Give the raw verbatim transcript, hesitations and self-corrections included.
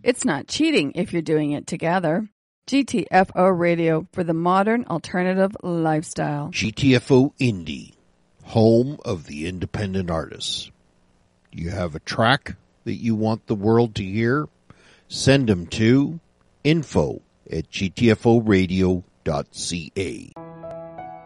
It's not cheating if you're doing it together. G T F O Radio for the modern alternative lifestyle. G T F O Indie, home of the independent artists. You have a track that you want the world to hear? Send them to info at g t f o radio dot c a.